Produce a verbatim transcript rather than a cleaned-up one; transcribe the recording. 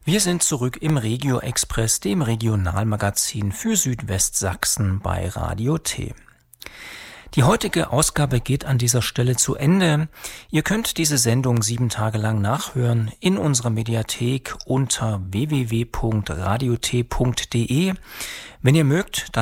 Wir sind zurück im Regio Express, dem Regionalmagazin für Südwestsachsen bei Radio T. Die heutige Ausgabe geht an dieser Stelle zu Ende. Ihr könnt diese Sendung sieben Tage lang nachhören in unserer Mediathek unter w w w punkt radio t punkt d e. Wenn ihr mögt, dann